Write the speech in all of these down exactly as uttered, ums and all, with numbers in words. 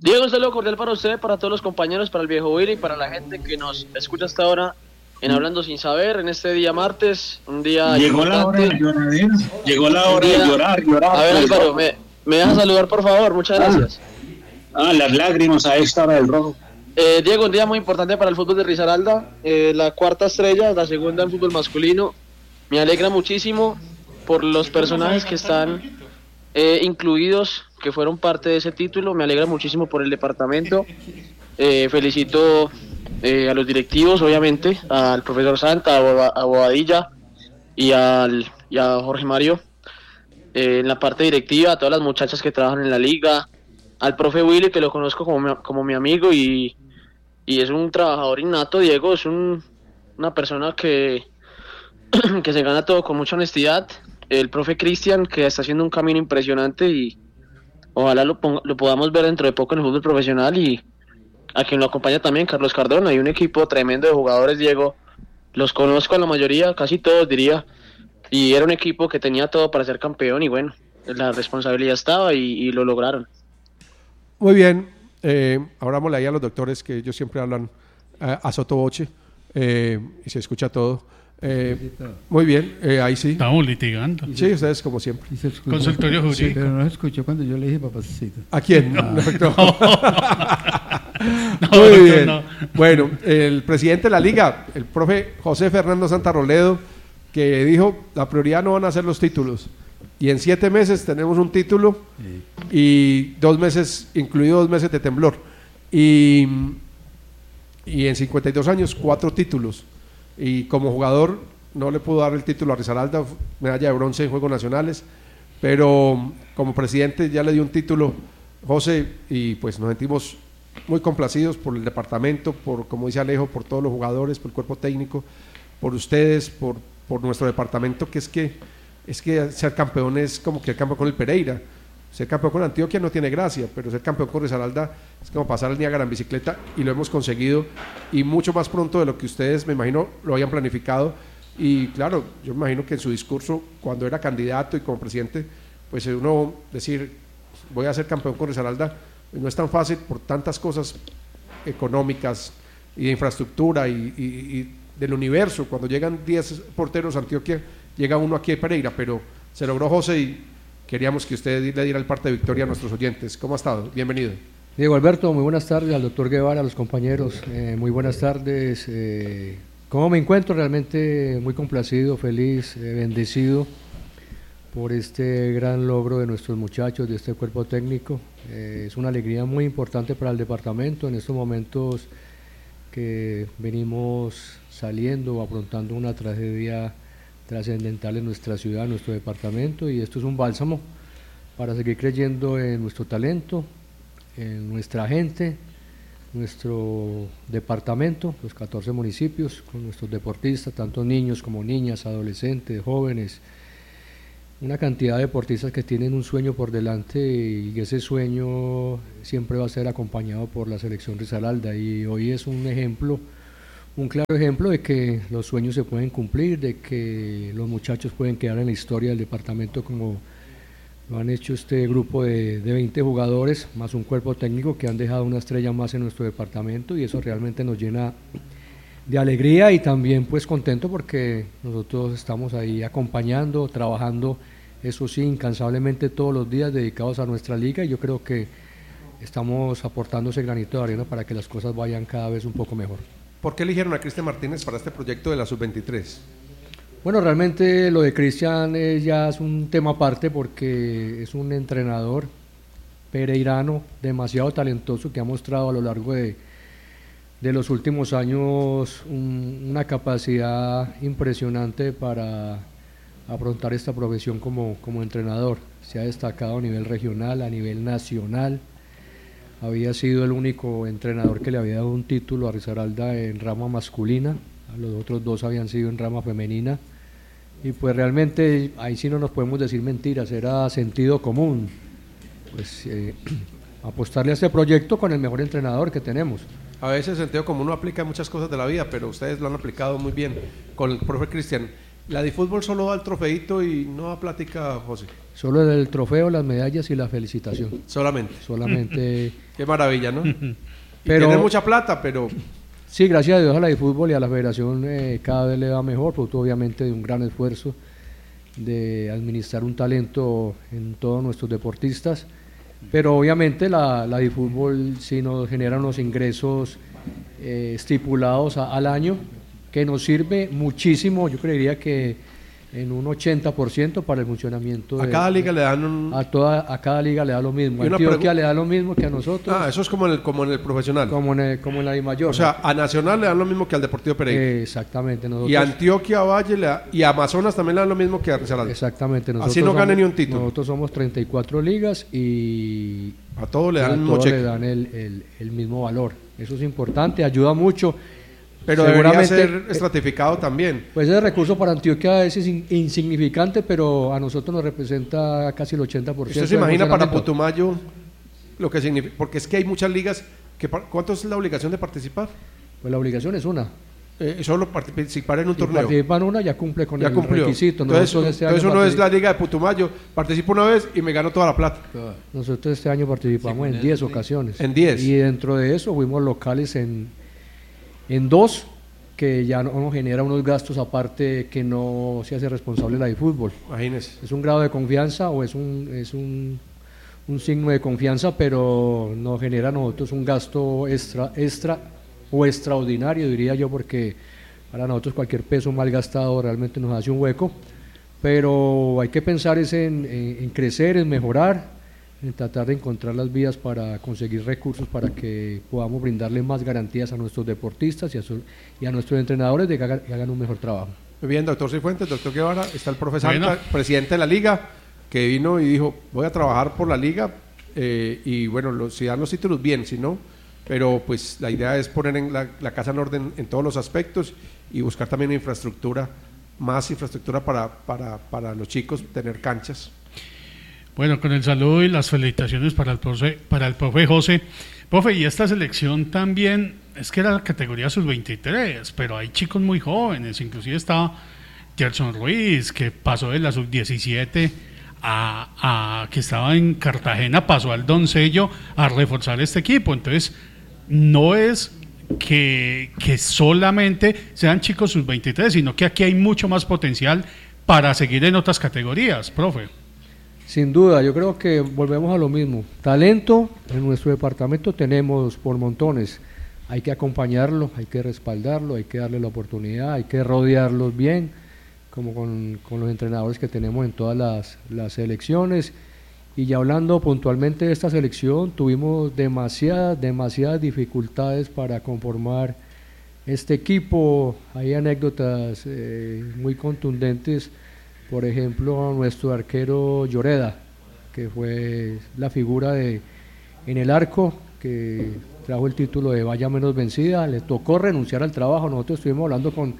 Diego, un saludo cordial para usted, para todos los compañeros, para el viejo Willy y para la gente que nos escucha hasta ahora en Hablando Sin Saber, en este día martes, un día Llegó importante. la hora de llorar, llegó la hora día... de llorar, llorar. A ver, Álvaro, ¿me, me deja saludar, por favor? Muchas gracias. Ah, ah, las lágrimas a esta hora del rojo. Eh, Diego, un día muy importante para el fútbol de Risaralda, eh, la cuarta estrella, la segunda en fútbol masculino. Me alegra muchísimo por los personajes que están eh, incluidos, que fueron parte de ese título. Me alegra muchísimo por el departamento. Eh, felicito eh, a los directivos, obviamente, al profesor Santa, a Bobadilla y, al, y a Jorge Mario eh, en la parte directiva, a todas las muchachas que trabajan en la liga, al profe Willy, que lo conozco como mi, como mi amigo y, y es un trabajador innato. Diego es un, una persona que, que se gana todo con mucha honestidad. El profe Cristian, que está haciendo un camino impresionante y ojalá lo, ponga, lo podamos ver dentro de poco en el fútbol profesional, y a quien lo acompaña también, Carlos Cardona. Hay un equipo tremendo de jugadores, Diego. Los conozco a la mayoría, casi todos diría, y era un equipo que tenía todo para ser campeón y bueno, la responsabilidad estaba y, y lo lograron. Muy bien, eh, abrámosle ahí a los doctores que ellos siempre hablan eh, a sotoboche eh, y se escucha todo. Eh, muy bien, eh, ahí sí. Estamos litigando. Sí, ustedes como siempre. Consultorio jurídico. Sí, pero no se escuchó cuando yo le dije papacito. ¿A quién? No. No. No, Muy no, bien. no. Bueno, el presidente de la liga, el profe José Fernando Santaroledo, que dijo la prioridad no van a ser los títulos. Y en siete meses tenemos un título sí. y dos meses, incluido dos meses de temblor. Y, y en cincuenta y dos años, cuatro títulos. Y como jugador no le pudo dar el título a Risaralda, medalla de bronce en Juegos Nacionales, pero como presidente ya le dio un título José, y pues nos sentimos muy complacidos por el departamento, por, como dice Alejo, por todos los jugadores, por el cuerpo técnico, por ustedes, por, por nuestro departamento, que es que es que ser campeón es como que el campeón con el Pereira. Ser campeón con Antioquia no tiene gracia, pero ser campeón con Risaralda es como pasar el Niágara en bicicleta, y lo hemos conseguido, y mucho más pronto de lo que ustedes, me imagino, lo habían planificado. Y claro, yo me imagino que en su discurso, cuando era candidato y como presidente, pues uno decir, voy a ser campeón con Risaralda, no es tan fácil por tantas cosas económicas y de infraestructura y, y, y del universo. Cuando llegan diez porteros a Antioquia, llega uno aquí a Pereira, pero se logró, José, y queríamos que usted le diera el parte de victoria a nuestros oyentes. ¿Cómo ha estado? Bienvenido. Diego Alberto, muy buenas tardes, al doctor Guevara, a los compañeros, eh, muy buenas tardes. Eh, ¿Cómo me encuentro? Realmente muy complacido, feliz, eh, bendecido por este gran logro de nuestros muchachos, de este cuerpo técnico. Eh, es una alegría muy importante para el departamento en estos momentos que venimos saliendo o afrontando una tragedia trascendental en nuestra ciudad, en nuestro departamento, y esto es un bálsamo para seguir creyendo en nuestro talento, en nuestra gente, nuestro departamento, los catorce municipios, con nuestros deportistas, tanto niños como niñas, adolescentes, jóvenes, una cantidad de deportistas que tienen un sueño por delante, y ese sueño siempre va a ser acompañado por la selección Risaralda, y hoy es un ejemplo, un claro ejemplo de que los sueños se pueden cumplir, de que los muchachos pueden quedar en la historia del departamento como lo han hecho este grupo de, de veinte jugadores, más un cuerpo técnico que han dejado una estrella más en nuestro departamento, y eso realmente nos llena de alegría y también pues contento porque nosotros estamos ahí acompañando, trabajando, eso sí, incansablemente todos los días dedicados a nuestra liga, y yo creo que estamos aportando ese granito de arena para que las cosas vayan cada vez un poco mejor. ¿Por qué eligieron a Cristian Martínez para este proyecto de la sub veintitrés? Bueno, realmente lo de Cristian ya es un tema aparte porque es un entrenador pereirano demasiado talentoso que ha mostrado a lo largo de, de los últimos años un, una capacidad impresionante para afrontar esta profesión como, como entrenador. Se ha destacado a nivel regional, a nivel nacional. Había sido el único entrenador que le había dado un título a Risaralda en rama masculina, los otros dos habían sido en rama femenina, y pues realmente ahí sí no nos podemos decir mentiras, era sentido común, pues eh, apostarle a este proyecto con el mejor entrenador que tenemos. A veces el sentido común no aplica en muchas cosas de la vida, pero ustedes lo han aplicado muy bien con el profe Cristian. La de fútbol solo da el trofeito y no da plática, José. Solo el trofeo, las medallas y la felicitación. Solamente. Solamente. Qué maravilla, ¿no? Pero tiene mucha plata, pero... Sí, gracias a Dios a la de fútbol y a la federación eh, cada vez le va mejor, producto obviamente de un gran esfuerzo de administrar un talento en todos nuestros deportistas, pero obviamente la, la de fútbol sí nos genera unos ingresos eh, estipulados a, al año que nos sirve muchísimo, yo creería que en un ochenta por ciento para el funcionamiento. A de, cada liga le dan un... A, toda, a cada liga le da lo mismo. A Antioquia le da lo mismo que a nosotros. Ah, eso es como en el, como en el profesional. Como en, el, como en la Dimayor. O sea, a Nacional le dan lo mismo que al Deportivo Pereira. Eh, exactamente. Nosotros, y a Antioquia, Valle le da, y a Amazonas también le dan lo mismo que a Risaralda. Exactamente. Así no gane ni un título. Nosotros somos treinta y cuatro ligas y... A todos le dan, a el, mismo todos cheque. le dan el, el, el mismo valor. Eso es importante, ayuda mucho. Pero debería ser estratificado también. Pues ese recurso para Antioquia es insignificante, pero a nosotros nos representa casi el ochenta por ciento. ¿Usted se imagina para Putumayo lo que significa? Porque es que hay muchas ligas que... ¿Cuánto es la obligación de participar? Pues la obligación es una. Eh, solo participar en un si torneo. Participa en una, ya cumple con ya el cumplió. requisito. Entonces, nosotros este entonces año uno es la liga de Putumayo, participo una vez y me gano toda la plata. Nosotros este año participamos sí, en diez ocasiones. En diez. Y dentro de eso fuimos locales en, en dos, que ya no, nos genera unos gastos aparte que no se hace responsable la de fútbol. Imagínese. Es un grado de confianza o es un, es un, un signo de confianza, pero nos genera a nosotros un gasto extra, extra o extraordinario, diría yo, porque para nosotros cualquier peso mal gastado realmente nos hace un hueco, pero hay que pensar es en, en, en crecer, en mejorar, en tratar de encontrar las vías para conseguir recursos para que podamos brindarle más garantías a nuestros deportistas y a, su, y a nuestros entrenadores de que hagan, que hagan un mejor trabajo. Muy bien, doctor Cifuentes, doctor Guevara, está el profesor bueno. Santa, presidente de la liga, que vino y dijo, voy a trabajar por la liga eh, y bueno, los, si dan los títulos bien, si no, pero pues la idea es poner en la, la casa en orden en todos los aspectos y buscar también infraestructura, más infraestructura para, para, para los chicos, tener canchas. Bueno, con el saludo y las felicitaciones para el profe, para el profe José. Profe, y esta selección también, es que era la categoría sub veintitrés, pero hay chicos muy jóvenes, inclusive estaba Gerson Ruiz, que pasó de la sub diecisiete a, a que estaba en Cartagena, pasó al Doncello a reforzar este equipo. Entonces, no es que, que solamente sean chicos sub veintitrés, sino que aquí hay mucho más potencial para seguir en otras categorías, profe. Sin duda, yo creo que volvemos a lo mismo. Talento en nuestro departamento tenemos por montones. Hay que acompañarlo, hay que respaldarlo, hay que darle la oportunidad, hay que rodearlos bien, como con, con los entrenadores que tenemos en todas las, las selecciones. Y ya hablando puntualmente de esta selección, tuvimos demasiadas, demasiadas dificultades para conformar este equipo. Hay anécdotas eh, muy contundentes. Por ejemplo, nuestro arquero Lloreda, que fue la figura de en el arco, que trajo el título de valla menos vencida, le tocó renunciar al trabajo. Nosotros estuvimos hablando con,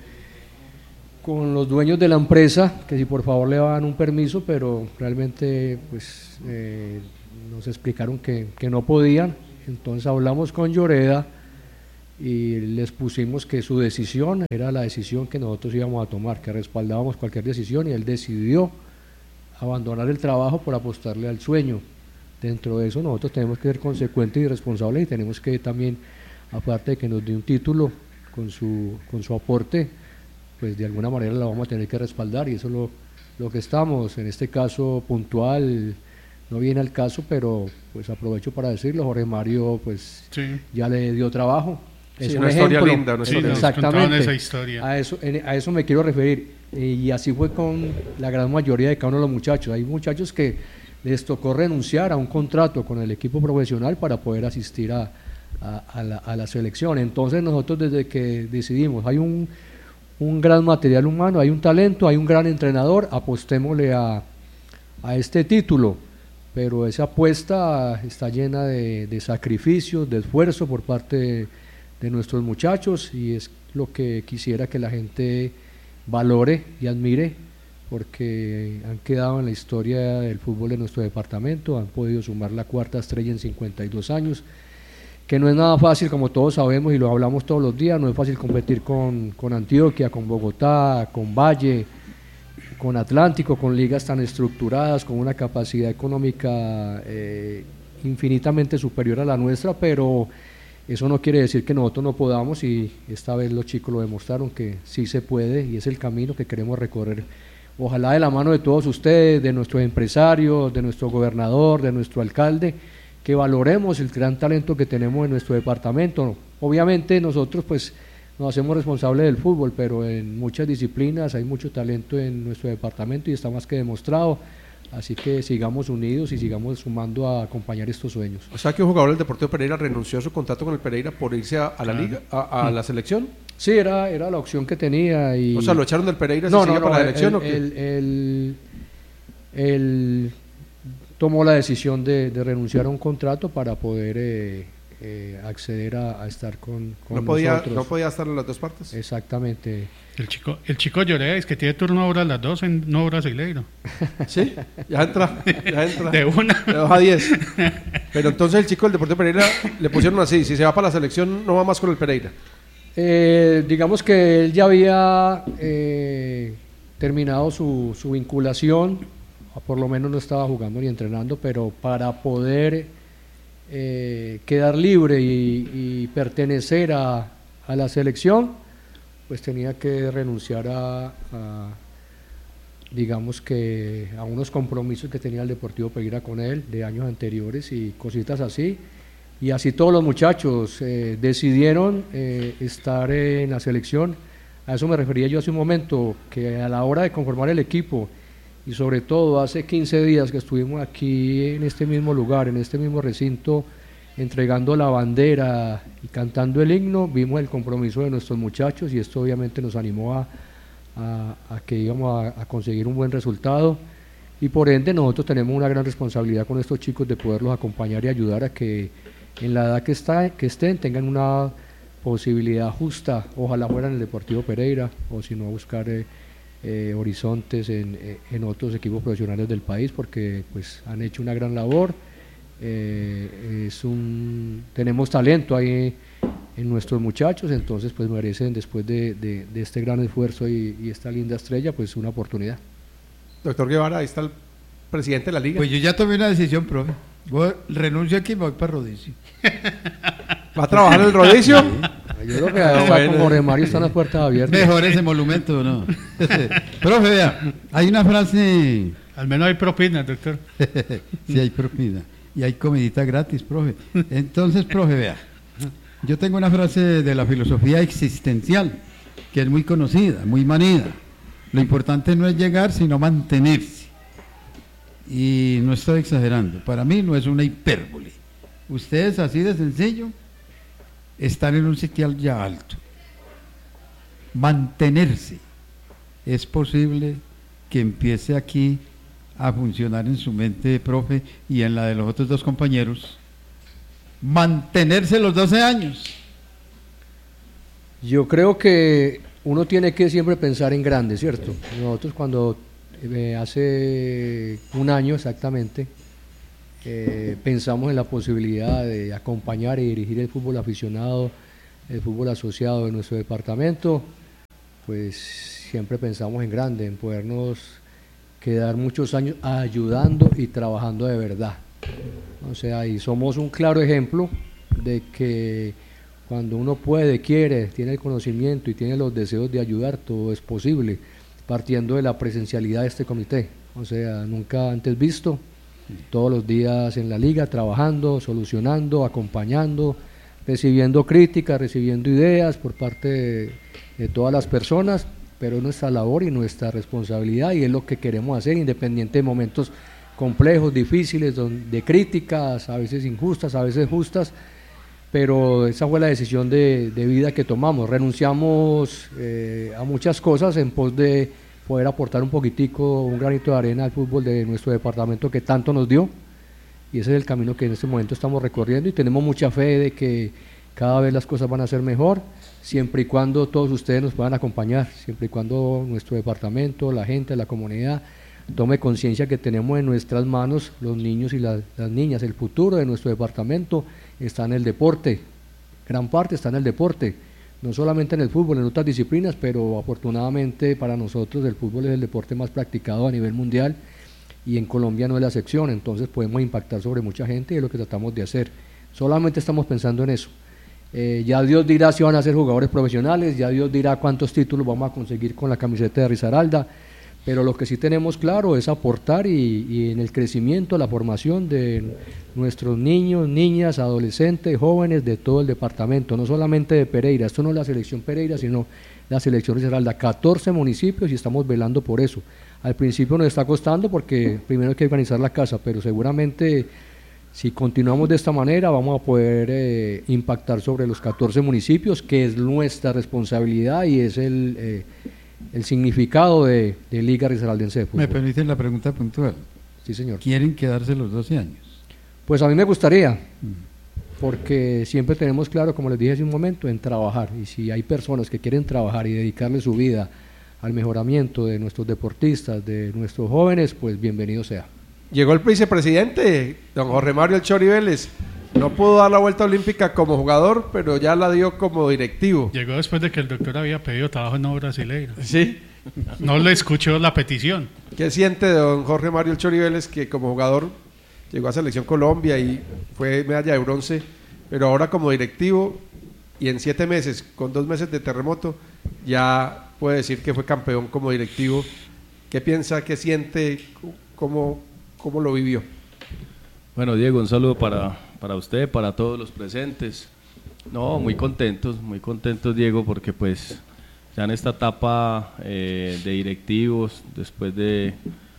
con los dueños de la empresa, que si por favor le daban un permiso, pero realmente pues eh, nos explicaron que, que no podían. Entonces hablamos con Lloreda y les pusimos que su decisión era la decisión que nosotros íbamos a tomar, que respaldábamos cualquier decisión, y él decidió abandonar el trabajo por apostarle al sueño. Dentro de eso nosotros tenemos que ser consecuentes y responsables, y tenemos que también, aparte de que nos dé un título con su, con su aporte, pues de alguna manera la vamos a tener que respaldar, y eso es lo, lo que estamos. En este caso puntual no viene al caso, pero pues aprovecho para decirlo, Jorge Mario pues sí. ya le dio trabajo. Es sí, un una ejemplo. Historia linda, una sí, historia exactamente esa historia. A eso, a eso me quiero referir, y así fue con la gran mayoría de cada uno de los muchachos. Hay muchachos que les tocó renunciar a un contrato con el equipo profesional para poder asistir a, a, a, la, a la selección. Entonces nosotros desde que decidimos, hay un, un gran material humano, hay un talento, hay un gran entrenador, apostémosle a, a este título. Pero esa apuesta está llena de, de sacrificios, de esfuerzo por parte de, de nuestros muchachos, y es lo que quisiera que la gente valore y admire, porque han quedado en la historia del fútbol de nuestro departamento, han podido sumar la cuarta estrella en cincuenta y dos años, que no es nada fácil, como todos sabemos y lo hablamos todos los días. No es fácil competir con, con Antioquia, con Bogotá, con Valle, con Atlántico, con ligas tan estructuradas, con una capacidad económica eh, infinitamente superior a la nuestra, pero eso no quiere decir que nosotros no podamos, y esta vez los chicos lo demostraron que sí se puede, y es el camino que queremos recorrer. Ojalá de la mano de todos ustedes, de nuestros empresarios, de nuestro gobernador, de nuestro alcalde, que valoremos el gran talento que tenemos en nuestro departamento. Obviamente nosotros pues nos hacemos responsables del fútbol, pero en muchas disciplinas hay mucho talento en nuestro departamento y está más que demostrado. Así que sigamos unidos y sigamos sumando a acompañar estos sueños. O sea que un jugador del Deportivo Pereira renunció a su contrato con el Pereira por irse a, a la liga, a, a la selección. Sí, era, era la opción que tenía. Y... O sea, ¿lo echaron del Pereira no, si no, sigue no, para la él, elección él, o qué? Él, él, él tomó la decisión de, de renunciar a un contrato para poder eh, eh, acceder a, a estar con, con no podía, nosotros. ¿No podía estar en las dos partes? Exactamente. El chico, el chico Lloré es que tiene turno ahora a las dos en no brasileiro. Sí, ya entra, ya entra. De una. De dos a diez. Pero entonces el chico del Deportivo Pereira le pusieron así, si se va para la selección no va más con el Pereira. Eh, digamos que él ya había eh, terminado su, su vinculación, o por lo menos no estaba jugando ni entrenando, pero para poder eh, quedar libre y, y pertenecer a, a la selección, pues tenía que renunciar a, a, digamos que a unos compromisos que tenía el Deportivo Pereira con él de años anteriores y cositas así. Y así todos los muchachos eh, decidieron eh, estar en la selección. A eso me refería yo hace un momento, que a la hora de conformar el equipo, y sobre todo hace quince días que estuvimos aquí en este mismo lugar, en este mismo recinto, entregando la bandera y cantando el himno, vimos el compromiso de nuestros muchachos y esto obviamente nos animó a, a, a que íbamos a, a conseguir un buen resultado, y por ende nosotros tenemos una gran responsabilidad con estos chicos de poderlos acompañar y ayudar a que en la edad que, está, que estén tengan una posibilidad justa, ojalá fuera en el Deportivo Pereira o si no buscar eh, eh, horizontes en, en otros equipos profesionales del país, porque pues han hecho una gran labor. Eh, es un, tenemos talento ahí en nuestros muchachos, entonces pues merecen después de, de, de este gran esfuerzo y, y esta linda estrella pues una oportunidad. Doctor Guevara, ahí está el presidente de la liga. Pues yo ya tomé una decisión, profe. Voy, renuncio aquí y me voy para Rodicio. ¿Va a trabajar en el Rodicio? Yo creo que ah, bueno. Con Jorge Mario están las puertas abiertas. Mejor ese monumento, ¿no? Profe, vea, hay una frase... Al menos hay propina, doctor. Sí, hay propina. Y hay comidita gratis, profe. Entonces, profe, vea, yo tengo una frase de la filosofía existencial, que es muy conocida, muy manida. Lo importante no es llegar, sino mantenerse. Y no estoy exagerando, para mí no es una hipérbole. Ustedes, así de sencillo, están en un sitial ya alto. Mantenerse. Es posible que empiece aquí a funcionar en su mente, profe, y en la de los otros dos compañeros, mantenerse los doce años. Yo creo que uno tiene que siempre pensar en grande, ¿cierto? Nosotros cuando eh, hace un año exactamente eh, pensamos en la posibilidad de acompañar y dirigir el fútbol aficionado, el fútbol asociado de nuestro departamento, pues siempre pensamos en grande, en podernos quedar muchos años ayudando y trabajando de verdad. O sea, y somos un claro ejemplo de que cuando uno puede, quiere, tiene el conocimiento y tiene los deseos de ayudar, todo es posible, partiendo de la presencialidad de este comité. O sea, nunca antes visto, todos los días en la liga, trabajando, solucionando, acompañando, recibiendo críticas, recibiendo ideas por parte de, de todas las personas, pero es nuestra labor y nuestra responsabilidad y es lo que queremos hacer, independiente de momentos complejos, difíciles, de críticas, a veces injustas, a veces justas, pero esa fue la decisión de, de vida que tomamos. Renunciamos eh, a muchas cosas en pos de poder aportar un poquitico, un granito de arena al fútbol de nuestro departamento que tanto nos dio, y ese es el camino que en este momento estamos recorriendo y tenemos mucha fe de que cada vez las cosas van a ser mejor, siempre y cuando todos ustedes nos puedan acompañar, siempre y cuando nuestro departamento, la gente, la comunidad tome conciencia que tenemos en nuestras manos los niños y las, las niñas. El futuro de nuestro departamento está en el deporte, gran parte está en el deporte, no solamente en el fútbol, en otras disciplinas, pero afortunadamente para nosotros el fútbol es el deporte más practicado a nivel mundial y en Colombia no es la excepción, entonces podemos impactar sobre mucha gente y es lo que tratamos de hacer. Solamente estamos pensando en eso. Eh, ya Dios dirá si van a ser jugadores profesionales, ya Dios dirá cuántos títulos vamos a conseguir con la camiseta de Risaralda, pero lo que sí tenemos claro es aportar y, y en el crecimiento, la formación de nuestros niños, niñas, adolescentes, jóvenes de todo el departamento, no solamente de Pereira. Esto no es la selección Pereira, sino la selección Risaralda, catorce municipios y estamos velando por eso. Al principio nos está costando porque primero hay que organizar la casa, pero seguramente si continuamos de esta manera vamos a poder eh, impactar sobre los catorce municipios, que es nuestra responsabilidad y es el... Eh, el significado de, de Liga Risaraldense de Fútbol. ¿Me permiten la pregunta puntual? Sí, señor. ¿Quieren quedarse los doce años? Pues a mí me gustaría, porque siempre tenemos claro, como les dije hace un momento, en trabajar. Y si hay personas que quieren trabajar y dedicarle su vida al mejoramiento de nuestros deportistas, de nuestros jóvenes, pues bienvenido sea. Llegó el vicepresidente, don Jorge Mario El Chori Vélez. No pudo dar la vuelta olímpica como jugador, pero ya la dio como directivo. Llegó después de que el doctor había pedido trabajo en no brasileiro. Sí. No le escuchó la petición. ¿Qué siente don Jorge Mario El Chori Vélez, que como jugador llegó a Selección Colombia y fue medalla de bronce, pero ahora como directivo y en siete meses, con dos meses de terremoto, ya puede decir que fue campeón como directivo? ¿Qué piensa, qué siente, cómo, cómo lo vivió? Bueno, Diego, un saludo para, para usted, para todos los presentes. No, muy contentos, muy contentos, Diego, porque pues ya en esta etapa eh, de directivos, después de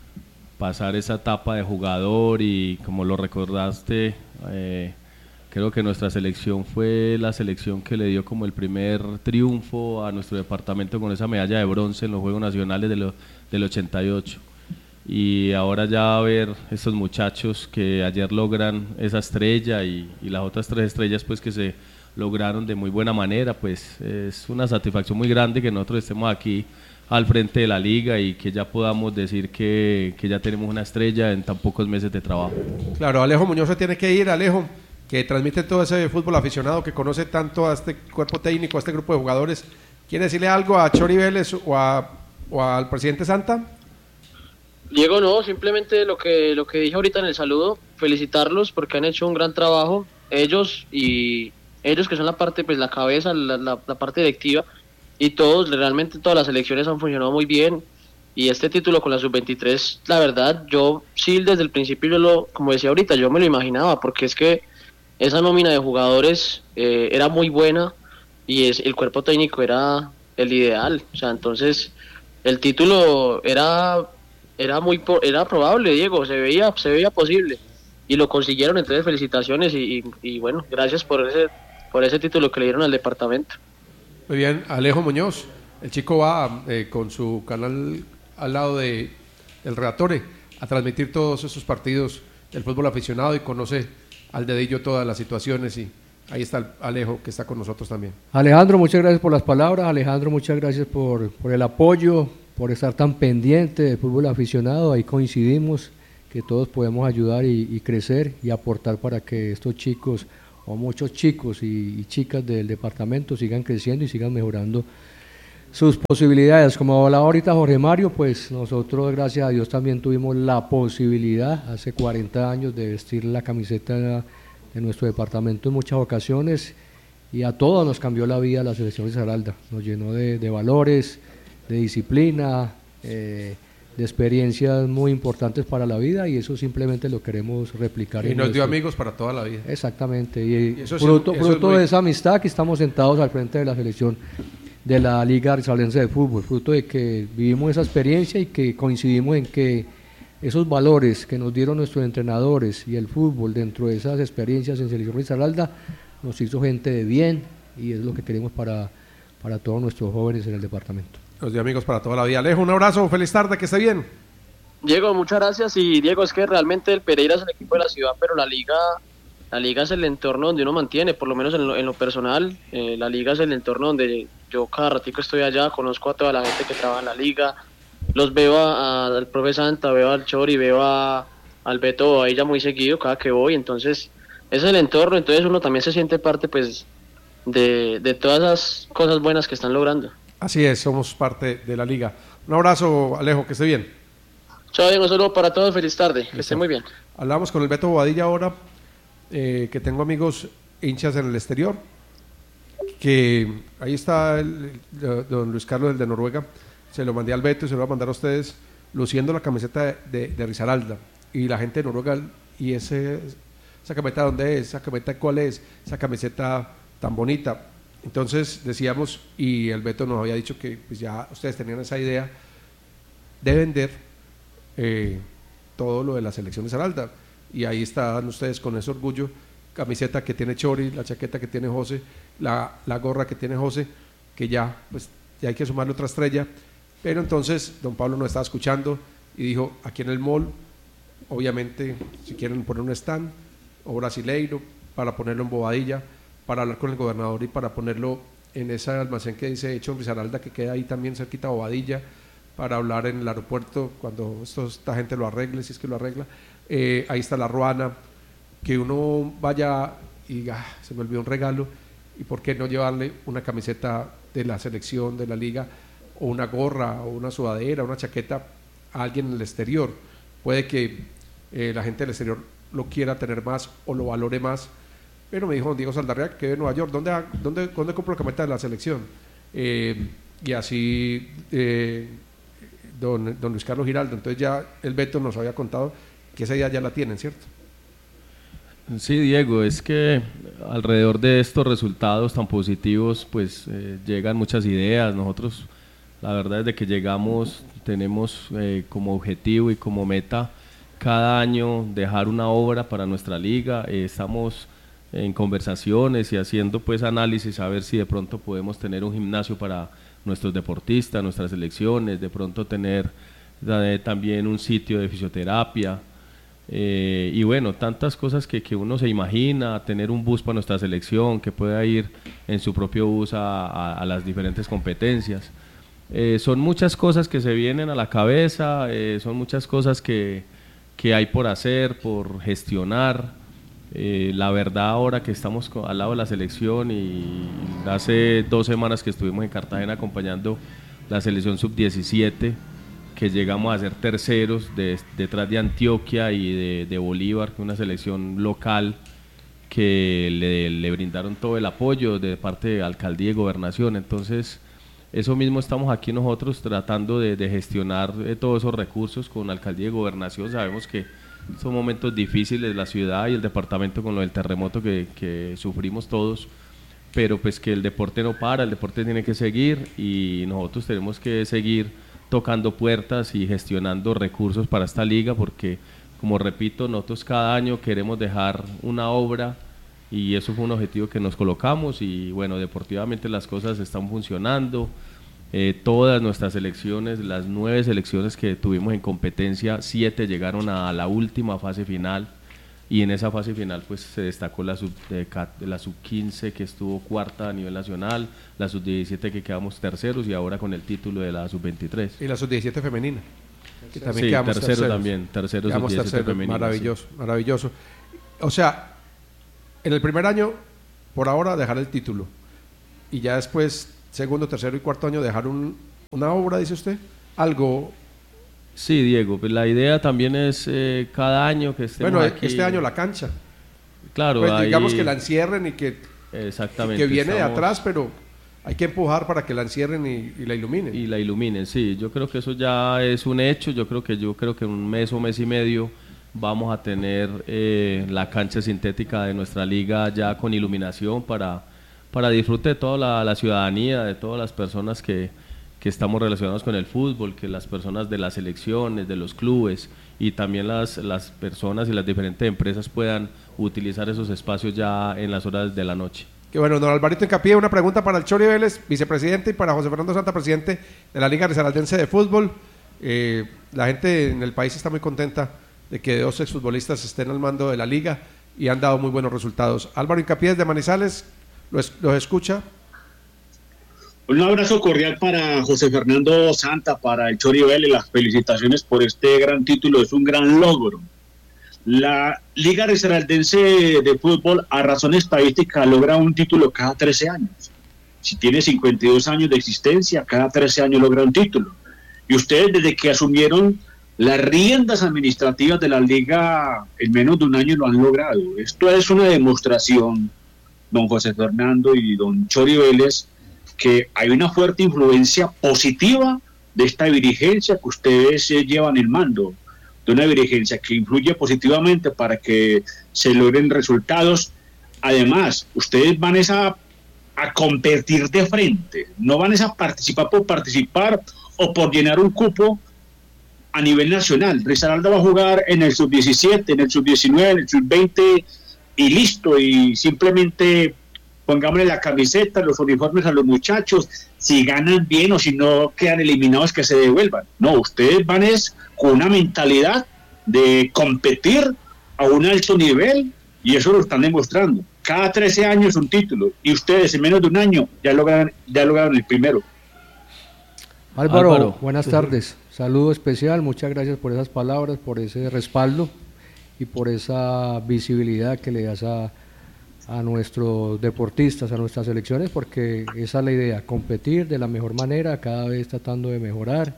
pasar esa etapa de jugador y como lo recordaste, eh, creo que nuestra selección fue la selección que le dio como el primer triunfo a nuestro departamento con esa medalla de bronce en los Juegos Nacionales de lo, del ochenta y ocho. Y ahora ya ver estos muchachos que ayer logran esa estrella y, y las otras tres estrellas pues que se lograron de muy buena manera, pues es una satisfacción muy grande que nosotros estemos aquí al frente de la liga y que ya podamos decir que, que ya tenemos una estrella en tan pocos meses de trabajo. Claro, Alejo Muñoz se tiene que ir, Alejo, que transmite todo ese fútbol aficionado, que conoce tanto a este cuerpo técnico, a este grupo de jugadores. ¿Quiere decirle algo a Chori Vélez o, a, o al presidente Santa? Diego, no, simplemente lo que lo que dije ahorita en el saludo, felicitarlos porque han hecho un gran trabajo, ellos y ellos que son la parte, pues la cabeza, la, la, la parte directiva, y todos, realmente todas las elecciones han funcionado muy bien, y este título con la sub veintitrés, la verdad, yo sí desde el principio, yo lo, como decía ahorita, yo me lo imaginaba, porque es que esa nómina de jugadores eh, era muy buena, y es, el cuerpo técnico era el ideal, o sea, entonces el título era... Era muy era probable, Diego, se veía se veía posible y lo consiguieron, entonces felicitaciones y, y, y bueno, gracias por ese por ese título que le dieron al departamento. Muy bien, Alejo Muñoz, el chico va eh, con su canal al lado de el Relatore a transmitir todos esos partidos del fútbol aficionado y conoce al dedillo todas las situaciones y ahí está el Alejo que está con nosotros también. Alejandro, muchas gracias por las palabras. Alejandro, muchas gracias por, por el apoyo, por estar tan pendiente del fútbol aficionado. Ahí coincidimos que todos podemos ayudar y, y crecer y aportar para que estos chicos o muchos chicos y, y chicas del departamento sigan creciendo y sigan mejorando sus posibilidades. Como hablaba ahorita Jorge Mario, pues nosotros gracias a Dios también tuvimos la posibilidad hace cuarenta años de vestir la camiseta de nuestro departamento en muchas ocasiones y a todos nos cambió la vida la selección Risaralda, nos llenó de, de valores, de disciplina, eh, de experiencias muy importantes para la vida y eso simplemente lo queremos replicar. Y en nos nuestro... dio amigos para toda la vida. Exactamente, y, y eso fruto, sí, eso fruto muy... de esa amistad que estamos sentados al frente de la selección de la Liga Risaraldense de Fútbol, fruto de que vivimos esa experiencia y que coincidimos en que esos valores que nos dieron nuestros entrenadores y el fútbol dentro de esas experiencias en Selección Risaralda nos hizo gente de bien y es lo que queremos para, para todos nuestros jóvenes en el departamento. Nos dio amigos para toda la vida. Alejo, un abrazo, feliz tarde, que esté bien. Diego, muchas gracias. Y Diego, es que realmente el Pereira es el equipo de la ciudad, pero la liga la liga es el entorno donde uno mantiene, por lo menos en lo, en lo personal, eh, la liga es el entorno donde yo cada ratico estoy allá, conozco a toda la gente que trabaja en la liga, los veo a, a, al profe Santa, veo al Chori, veo a, al Beto ahí ya muy seguido cada que voy, entonces ese es el entorno, entonces uno también se siente parte pues de, de todas esas cosas buenas que están logrando. Así es, somos parte de la liga. Un abrazo, Alejo, que esté bien. Chao, Diego, solo para todos, feliz tarde, que esté muy bien. Hablamos con el Beto Bobadilla ahora, eh, que tengo amigos hinchas en el exterior, que ahí está el, el, don Luis Carlos, el de Noruega, se lo mandé al Beto y se lo voy a mandar a ustedes, luciendo la camiseta de, de, de Risaralda, y la gente de Noruega, y ese, esa camiseta ¿dónde es? Esa camiseta ¿cuál es? Esa camiseta tan bonita. Entonces decíamos, y el Beto nos había dicho que pues ya ustedes tenían esa idea de vender eh, todo lo de la selección de Risaralda, y ahí están ustedes con ese orgullo, camiseta que tiene Chori, la chaqueta que tiene José, la, la gorra que tiene José, que ya pues ya hay que sumarle otra estrella. Pero entonces don Pablo nos estaba escuchando y dijo, aquí en el mall, obviamente si quieren poner un stand o brasileiro para ponerlo en Bobadilla, para hablar con el gobernador y para ponerlo en ese almacén que dice hecho en Risaralda, que queda ahí también cerquita de Bobadilla, para hablar en el aeropuerto cuando esto, esta gente lo arregle, si es que lo arregla. Eh, ahí está la ruana, que uno vaya y ah, se me olvidó un regalo, y por qué no llevarle una camiseta de la selección, de la liga, o una gorra, o una sudadera, una chaqueta a alguien en el exterior. Puede que eh, la gente del exterior lo quiera tener más o lo valore más. Pero me dijo don Diego Saldarriaga, que de Nueva York, ¿dónde, dónde, dónde compro la camiseta de la selección? Eh, y así eh, don, don Luis Carlos Giraldo. Entonces ya el Beto nos había contado que esa idea ya la tienen, ¿cierto? Sí, Diego, es que alrededor de estos resultados tan positivos, pues eh, llegan muchas ideas. Nosotros, la verdad, desde que llegamos tenemos eh, como objetivo y como meta cada año dejar una obra para nuestra liga. Eh, estamos en conversaciones y haciendo pues análisis a ver si de pronto podemos tener un gimnasio para nuestros deportistas, nuestras selecciones, de pronto tener eh, también un sitio de fisioterapia. Eh, y bueno, tantas cosas que, que uno se imagina, tener un bus para nuestra selección que pueda ir en su propio bus a, a, a las diferentes competencias. Eh, son muchas cosas que se vienen a la cabeza, eh, son muchas cosas que, que hay por hacer, por gestionar. Eh, la verdad, ahora que estamos al lado de la selección, y hace dos semanas que estuvimos en Cartagena acompañando la selección sub diecisiete, que llegamos a ser terceros de, detrás de Antioquia y de, de Bolívar, que es una selección local que le, le brindaron todo el apoyo de parte de alcaldía y gobernación. Entonces eso mismo estamos aquí nosotros tratando de, de gestionar eh, todos esos recursos con alcaldía y gobernación. Sabemos que son momentos difíciles la ciudad y el departamento con lo del terremoto que, que sufrimos todos, pero pues que el deporte no para, el deporte tiene que seguir y nosotros tenemos que seguir tocando puertas y gestionando recursos para esta liga, porque como repito, nosotros cada año queremos dejar una obra y eso fue un objetivo que nos colocamos. Y bueno, deportivamente las cosas están funcionando. Eh, todas nuestras selecciones, las nueve selecciones que tuvimos en competencia, siete llegaron a la última fase final, y en esa fase final pues se destacó la sub, de, la sub quince, que estuvo cuarta a nivel nacional, la sub diecisiete que quedamos terceros, y ahora con el título de la sub veintitrés. Y la sub diecisiete femenina, que también sí, quedamos tercero terceros. también, tercero quedamos sub diecisiete terceros, femenina. maravilloso, sí. maravilloso. O sea, en el primer año, por ahora, dejar el título, y ya después, segundo, tercero y cuarto año, dejar un, una obra, dice usted, algo. Sí, Diego, pues la idea también es eh, cada año que estemos bueno, aquí. este año la cancha. Claro, pues ahí, digamos que la encierren y que, exactamente, y que viene estamos, de atrás, pero hay que empujar para que la encierren y, y la iluminen. Y la iluminen, sí. Yo creo que eso ya es un hecho. Yo creo que yo creo que en un mes o mes y medio vamos a tener eh, la cancha sintética de nuestra liga ya con iluminación para, para disfrute de toda la, la ciudadanía, de todas las personas que, que estamos relacionados con el fútbol, que las personas de las selecciones, de los clubes, y también las, las personas y las diferentes empresas puedan utilizar esos espacios ya en las horas de la noche. Que bueno, don Alvarito Encapié, una pregunta para el Chori Vélez, vicepresidente, y para José Fernando Santa, presidente de la Liga Risaraldense de Fútbol. Eh, la gente en el país está muy contenta de que dos exfutbolistas estén al mando de la liga y han dado muy buenos resultados. Álvaro Encapié desde Manizales, los, los escucha. Un abrazo cordial para José Fernando Santa, para el Chori Vélez, las felicitaciones por este gran título, es un gran logro. La Liga Risaraldense de Fútbol, a razón estadística, logra un título cada trece años. Si tiene cincuenta y dos años de existencia, cada trece años logra un título. Y ustedes, desde que asumieron las riendas administrativas de la liga, en menos de un año lo han logrado. Esto es una demostración, don José Fernando y don Chori Vélez, que hay una fuerte influencia positiva de esta dirigencia que ustedes eh, llevan el mando, de una dirigencia que influye positivamente para que se logren resultados. Además, ustedes van a, a competir de frente, no van a participar por participar o por llenar un cupo a nivel nacional. Risaralda va a jugar en el sub diecisiete, en el sub diecinueve, en el sub veinte y listo, y simplemente pongámosle la camiseta, los uniformes a los muchachos, si ganan bien o si no quedan eliminados que se devuelvan. No, ustedes van es con una mentalidad de competir a un alto nivel y eso lo están demostrando. Cada trece años un título y ustedes en menos de un año ya lograron, ya lograron el primero. Álvaro, Álvaro. buenas tardes. Saludo especial, muchas gracias por esas palabras, por ese respaldo y por esa visibilidad que le das a, a nuestros deportistas, a nuestras selecciones, porque esa es la idea, competir de la mejor manera, cada vez tratando de mejorar.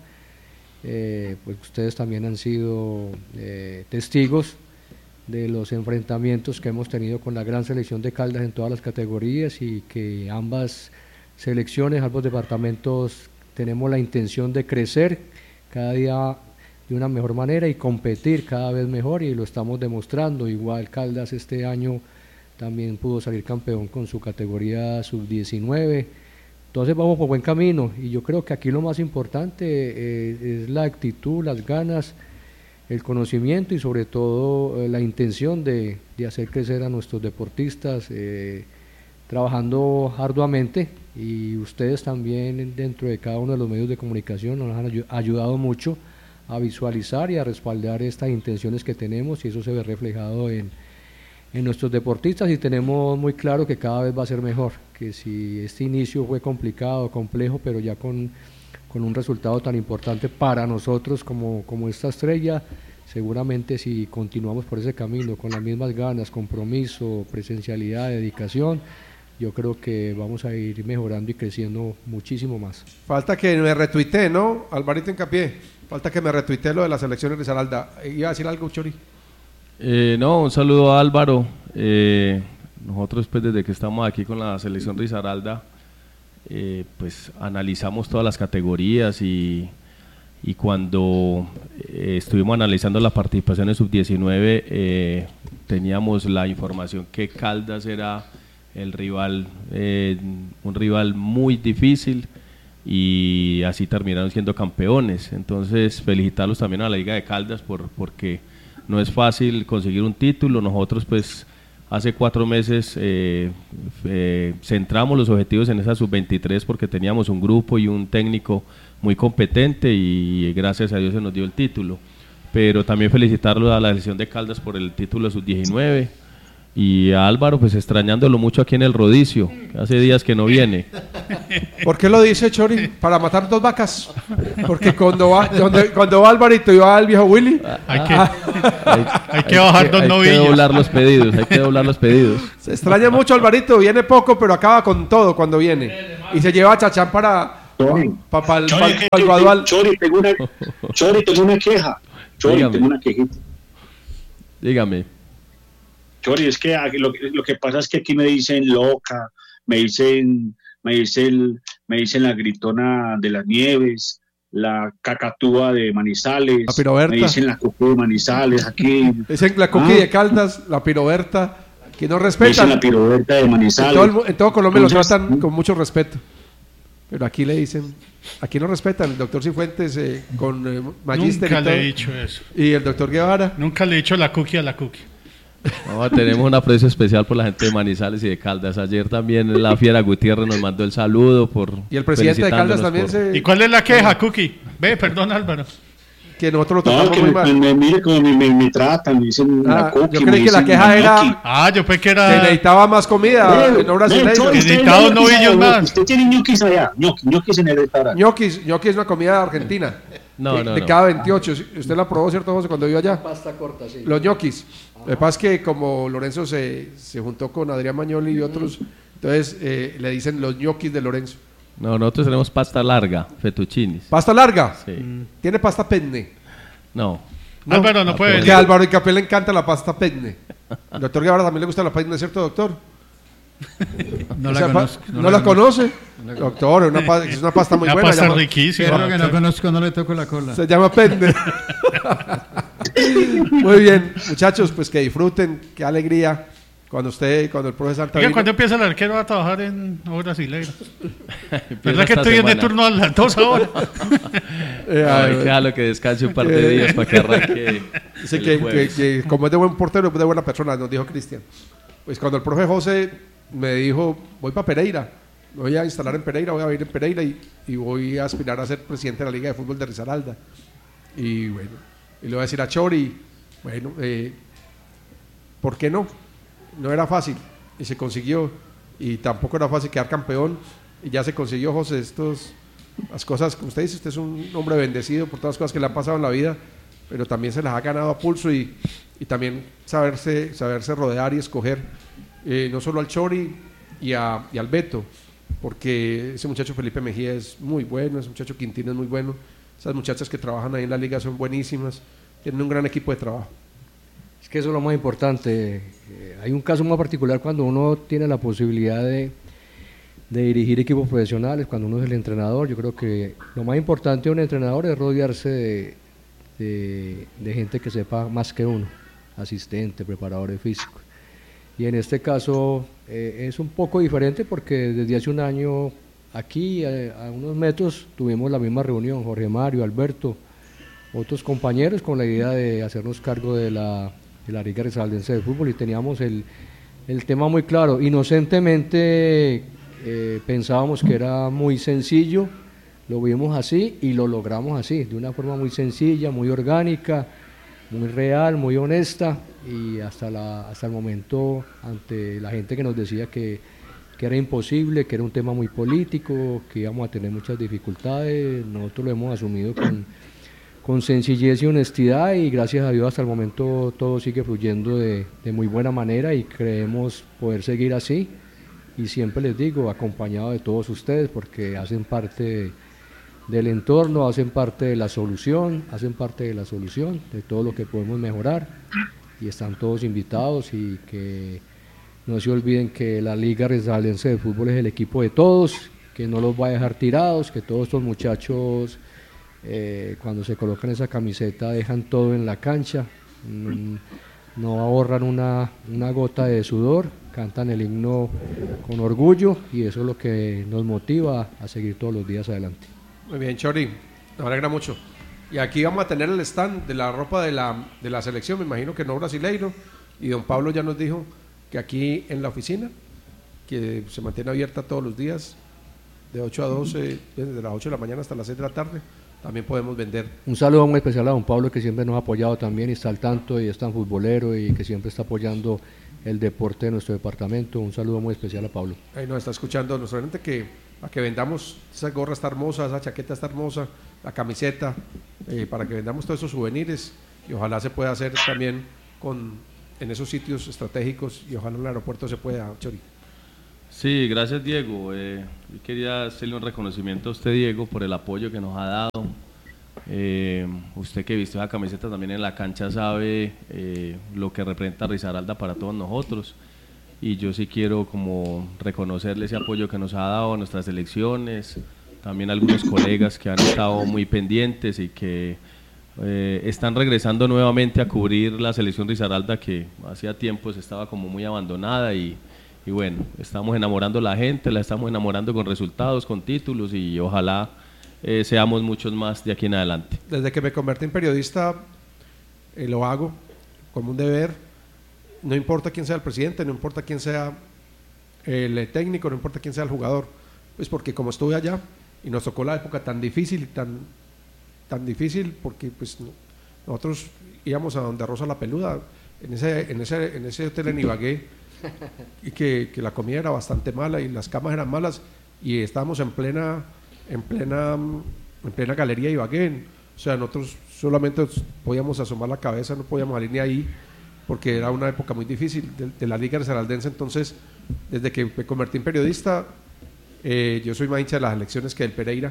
Eh, pues ustedes también han sido eh, testigos de los enfrentamientos que hemos tenido con la gran selección de Caldas en todas las categorías y que ambas selecciones, ambos departamentos tenemos la intención de crecer cada día de una mejor manera y competir cada vez mejor y lo estamos demostrando. Igual Caldas este año también pudo salir campeón con su categoría sub diecinueve, entonces vamos por buen camino y yo creo que aquí lo más importante eh, es la actitud, las ganas, el conocimiento y sobre todo eh, la intención de, de hacer crecer a nuestros deportistas eh, trabajando arduamente, y ustedes también dentro de cada uno de los medios de comunicación nos han ayu- ayudado mucho a visualizar y a respaldar estas intenciones que tenemos y eso se ve reflejado en, en nuestros deportistas y tenemos muy claro que cada vez va a ser mejor, que si este inicio fue complicado, complejo, pero ya con, con un resultado tan importante para nosotros como, como esta estrella, seguramente si continuamos por ese camino con las mismas ganas, compromiso, presencialidad, dedicación, yo creo que vamos a ir mejorando y creciendo muchísimo más. Falta que me retuitee, ¿no? Alvarito Hincapié. Falta que me retuitee lo de la selección de Risaralda. ¿Iba a decir algo, Chori? Eh, no, un saludo a Álvaro. Eh, nosotros pues desde que estamos aquí con la selección Risaralda, eh, pues analizamos todas las categorías y, y cuando eh, estuvimos analizando la participación en sub diecinueve eh, teníamos la información que Caldas era el rival, eh, un rival muy difícil y así terminaron siendo campeones. Entonces felicitarlos también a la Liga de Caldas por, porque no es fácil conseguir un título. Nosotros pues hace cuatro meses eh, eh, centramos los objetivos en esa sub veintitrés porque teníamos un grupo y un técnico muy competente y gracias a Dios se nos dio el título. Pero también felicitarlos a la selección de Caldas por el título sub diecinueve. Y a Álvaro, pues extrañándolo mucho aquí en el Rodicio, que hace días que no viene. ¿Por qué lo dice Chori? Para matar dos vacas. Porque cuando va, donde, cuando va Alvarito y va el viejo Willy, Hay que, ah, hay, hay que bajar dos Hay que novillos. doblar los pedidos, hay que doblar los pedidos. se extraña mucho Alvarito, viene poco, pero acaba con todo cuando viene. Y se lleva a Chachán para, Chori, para, para, el- Chori, para el- que- para el gradual. Chori, tengo una, Chori, tengo una queja. Chori, Dígame. tengo una quejita. Dígame. Chori, es que aquí lo, lo que pasa es que aquí me dicen loca, me dicen, me dicen, me dicen la gritona de las nieves, la cacatúa de Manizales, La piroberta. me dicen la cucú de Manizales, aquí Dicen la Coqui Ah. de Caldas, la Piroberta, que no me dicen respetan. la piroberta de En Manizales. todo, el mu- en todo Colombia lo Entonces, tratan con mucho respeto. Pero aquí le dicen, aquí no respetan. El doctor Cifuentes eh, con eh, Magíster Nunca y, le he todo, dicho eso. y el doctor Guevara. Nunca le he dicho la cookie a la cookie. No, tenemos un aprecio especial por la gente de Manizales y de Caldas. Ayer también la Fiera Gutiérrez nos mandó el saludo por Y el presidente de Caldas también felicitándonos se... ¿Y cuál es la queja, cookie? Ve, perdón, Álvaro. Que nosotros lo No, tratamos que muy me, mal. me, mire cómo me, me, me tratan, me dicen Ah, la cookie, yo me creí que la dicen queja era- gnocchi. Ah, yo pensé que Que era... necesitaba más comida Ve, en obras ve, de ley. Chori, usted Necesitaba tiene novillos ñoquis allá, más. Usted tiene ñoquis allá, ñoquis, ñoquis en el restaurante. Ñoquis, ñoquis es una comida argentina. No, de, no, de no. cada veintiocho. Usted la probó, ¿cierto, José, cuando iba allá? Pasta corta, sí. Los ñoquis. Lo que pasa es que como Lorenzo se, se juntó con Adrián Magnoli y otros, entonces eh, le dicen los ñoquis de Lorenzo. No, nosotros tenemos pasta larga, fettuccinis. ¿Pasta larga? Sí. ¿Tiene pasta penne? No. No. Álvaro no puede Porque venir. a Álvaro y Capel le encanta la pasta penne. Al doctor Guevara también le gusta la penne, ¿cierto, doctor? No O la sea, pa- conozco. ¿No, la conoce? Doctor, es una, pa- es una pasta muy Una buena. pasta llama- riquísima. Creo que no conozco, no le toco la cola. Se llama penne. Muy bien, muchachos, pues que disfruten, qué alegría cuando usted, cuando el profesor Santa Oiga, vino. ¿cuándo empieza el arquero a trabajar en obras brasileiras? Empieza ¿Verdad que esta estoy en de semana. turno a las dos ahora? Eh, Ay, ay, déjalo que descanse un par de días para que arranque. Dice el que, que, jueves. que como es de buen portero, es de buena persona, nos dijo Cristian. Pues cuando el profe José me dijo, voy para Pereira, me voy a instalar en Pereira, voy a vivir en Pereira y, y voy a aspirar a ser presidente de la Liga de Fútbol de Risaralda. Y bueno, y le voy a decir a Chori, bueno, eh, ¿por qué no? No era fácil y se consiguió, y tampoco era fácil quedar campeón y ya se consiguió, José. Estos, las cosas, como usted dice, usted es un hombre bendecido por todas las cosas que le han pasado en la vida, pero también se las ha ganado a pulso y, y también saberse, saberse rodear y escoger, eh, no solo al Chori y, a, y al Beto, porque ese muchacho Felipe Mejía es muy bueno, ese muchacho Quintino es muy bueno, esas muchachas que trabajan ahí en la liga son buenísimas, tienen un gran equipo de trabajo. Es que eso es lo más importante. Eh, hay un caso más particular cuando uno tiene la posibilidad de, de dirigir equipos profesionales, cuando uno es el entrenador. Yo creo que lo más importante de un entrenador es rodearse de, de, de gente que sepa más que uno, asistente, preparadores físicos. Y en este caso eh, es un poco diferente porque desde hace un año aquí, a, a unos metros, tuvimos la misma reunión, Jorge Mario, Alberto, otros compañeros, con la idea de hacernos cargo de la, de la Liga Risaraldense de Fútbol, y teníamos el, el tema muy claro. Inocentemente eh, pensábamos que era muy sencillo, lo vimos así y lo logramos así, de una forma muy sencilla, muy orgánica, muy real, muy honesta, y hasta, la, hasta el momento, ante la gente que nos decía que, que era imposible, que era un tema muy político, que íbamos a tener muchas dificultades, nosotros lo hemos asumido con, con sencillez y honestidad, y gracias a Dios hasta el momento todo sigue fluyendo de, de muy buena manera y creemos poder seguir así, y siempre les digo, acompañado de todos ustedes, porque hacen parte de, del entorno, hacen parte de la solución, hacen parte de la solución, de todo lo que podemos mejorar, y están todos invitados, y que no se olviden que la Liga Risaraldense de Fútbol es el equipo de todos, que no los va a dejar tirados, que todos estos muchachos eh, cuando se colocan esa camiseta dejan todo en la cancha, mm, no ahorran una, una gota de sudor, cantan el himno con orgullo, y eso es lo que nos motiva a seguir todos los días adelante. Muy bien, Chori, me alegra mucho. Y aquí vamos a tener el stand de la ropa de la, de la selección, me imagino que no brasileiro, y don Pablo ya nos dijo que aquí en la oficina, que se mantiene abierta todos los días, de ocho a doce, desde las ocho de la mañana hasta las seis de la tarde, también podemos vender. Un saludo muy especial a don Pablo, que siempre nos ha apoyado también y está al tanto y es tan futbolero y que siempre está apoyando el deporte de nuestro departamento. Un saludo muy especial a Pablo. Ahí nos está escuchando nuestro gerente, que para que vendamos, esa gorra está hermosa, esa chaqueta está hermosa, la camiseta, eh, para que vendamos todos esos souvenirs, y ojalá se pueda hacer también con, en esos sitios estratégicos, y ojalá en el aeropuerto se pueda, Chori. Sí, gracias Diego. Eh, yo quería hacerle un reconocimiento a usted, Diego, por el apoyo que nos ha dado. Eh, usted que vistió la camiseta también en la cancha sabe eh, lo que representa Risaralda para todos nosotros. Y yo sí quiero como reconocerle ese apoyo que nos ha dado a nuestras elecciones, también a algunos colegas que han estado muy pendientes y que eh, están regresando nuevamente a cubrir la selección Risaralda, que hacía tiempo estaba como muy abandonada, y Y bueno, estamos enamorando a la gente, la estamos enamorando con resultados, con títulos, y ojalá eh, seamos muchos más de aquí en adelante. Desde que me convertí en periodista, eh, lo hago como un deber, no importa quién sea el presidente, no importa quién sea el técnico, no importa quién sea el jugador, pues porque como estuve allá y nos tocó la época tan difícil, tan, tan difícil, porque pues nosotros íbamos a donde Rosa la Peluda, en ese, en ese, en ese hotel en Ibagué, y que, que la comida era bastante mala y las camas eran malas, y estábamos en plena en plena en plena galería Ibagué, O sea, nosotros solamente podíamos asomar la cabeza, no podíamos salir ni ahí, porque era una época muy difícil de, de la Liga Risaraldense. Entonces, desde que me convertí en periodista, eh, yo soy más hincha de las elecciones que del Pereira,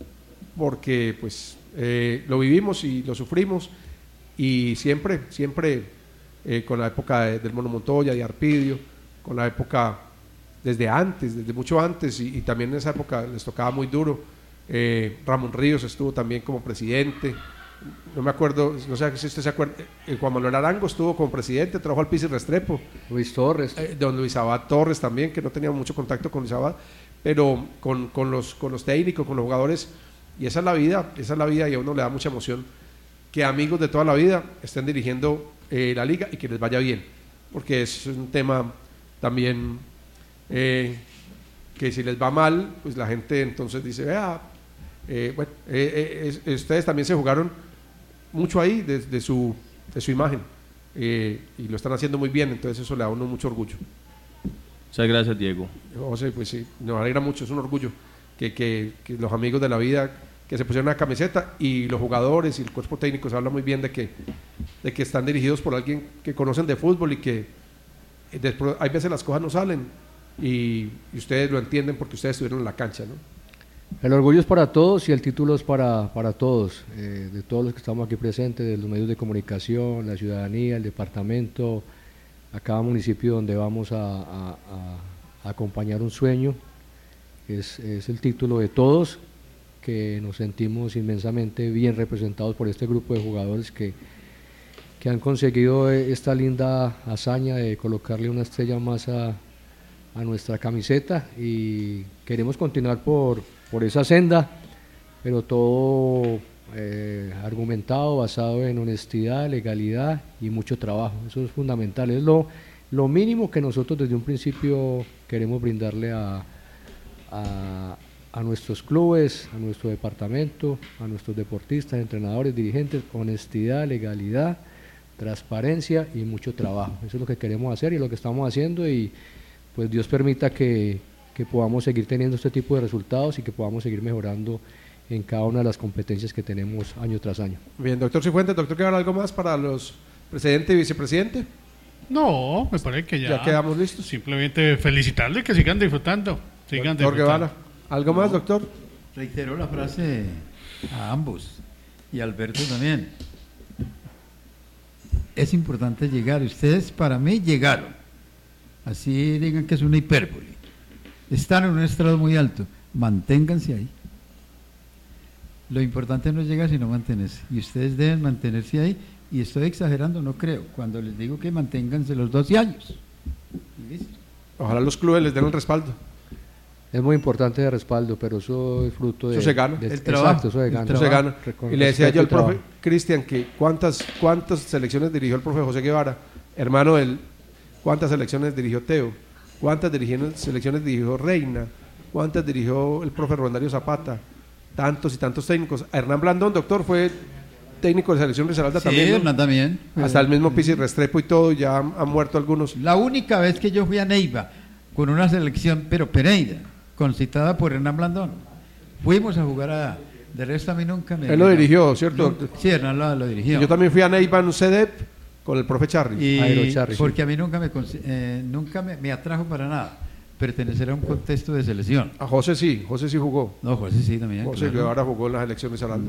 porque pues eh, lo vivimos y lo sufrimos, y siempre, siempre eh, con la época de, del Mono Montoya, de Arpidio, con la época desde antes, desde mucho antes, y, y también en esa época les tocaba muy duro. eh, Ramón Ríos estuvo también como presidente, no me acuerdo, no sé si usted se acuerda, eh, Juan Manuel Arango estuvo como presidente, trabajó al Pizzi Restrepo, Luis Torres, eh, don Luis Abad Torres también, que no tenía mucho contacto con Luis Abad, pero con, con, los, con los técnicos, con los jugadores, y esa es la vida, esa es la vida, y a uno le da mucha emoción que amigos de toda la vida estén dirigiendo eh, la liga y que les vaya bien, porque es un tema también eh, que si les va mal, pues la gente entonces dice, vea, eh, bueno, eh, eh, ustedes también se jugaron mucho ahí de, de, su, de su imagen, eh, y lo están haciendo muy bien, entonces eso le da a uno mucho orgullo. Muchas gracias, Diego. José, pues sí, nos alegra mucho, es un orgullo que, que, que los amigos de la vida que se pusieron la camiseta, y los jugadores y el cuerpo técnico se habla muy bien de que, de que están dirigidos por alguien que conocen de fútbol, y que después, hay veces las cosas no salen, y, y ustedes lo entienden porque ustedes estuvieron en la cancha, ¿no? El orgullo es para todos y el título es para, para todos, eh, de todos los que estamos aquí presentes, de los medios de comunicación, la ciudadanía, el departamento, a cada municipio donde vamos a, a, a acompañar un sueño. Es, es el título de todos, que nos sentimos inmensamente bien representados por este grupo de jugadores que, que han conseguido esta linda hazaña de colocarle una estrella más a, a nuestra camiseta, y queremos continuar por, por esa senda, pero todo eh, argumentado, basado en honestidad, legalidad y mucho trabajo. Eso es fundamental, es lo, lo mínimo que nosotros desde un principio queremos brindarle a, a a nuestros clubes, a nuestro departamento, a nuestros deportistas, entrenadores, dirigentes: honestidad, legalidad, transparencia y mucho trabajo. Eso es lo que queremos hacer y lo que estamos haciendo, y pues Dios permita que, que podamos seguir teniendo este tipo de resultados y que podamos seguir mejorando en cada una de las competencias que tenemos año tras año. Bien, doctor Cifuentes, doctor, ¿queda algo más para los presidente y vicepresidente? No, me parece que ya, ya quedamos listos. Simplemente felicitarles, que sigan disfrutando. Sigan doctor disfrutando. Guevara, ¿algo más, doctor? Reitero la frase a ambos, y a Alberto también. Es importante llegar. Ustedes para mí llegaron. Así digan que es una hipérbole. Están en un estrado muy alto. Manténganse ahí. Lo importante no es llegar, sino mantenerse. Y ustedes deben mantenerse ahí. Y estoy exagerando, no creo, cuando les digo que manténganse los doce años. ¿Listo? Ojalá los clubes les den el respaldo. Es muy importante el respaldo, pero eso es fruto de... Eso se gana. de- El trabajo, exacto, eso se el gana. Eso se gana. Recon- Y le decía yo al respeto y profe trabajo. Cristian que cuántas, cuántas selecciones dirigió el profe José Guevara, hermano del, cuántas selecciones dirigió Teo, cuántas dirigió- selecciones dirigió Reina, cuántas dirigió el profe Rondario Zapata, tantos y tantos técnicos. Hernán Blandón, doctor, fue técnico de selección Risaralda Sí, también, ¿no? Hernán también. Hasta el mismo Pizzi Restrepo y todo, ya han, han muerto algunos. La única vez que yo fui a Neiva con una selección, pero Pereira, concitada por Hernán Blandón, fuimos a jugar a... De resto a mí nunca me... Él lo dirigió, ¿cierto? Nunca- sí, Hernán lo, lo dirigió. Yo también fui a Neiva en un C D E P con el profe Charri. Y Jairo Charri. porque a mí nunca me, consi- eh, nunca me, me atrajo para nada pertenecer a un contexto de selección. A José sí, José sí jugó. No, José sí también. José claro. Guevara jugó en las elecciones Risaralda.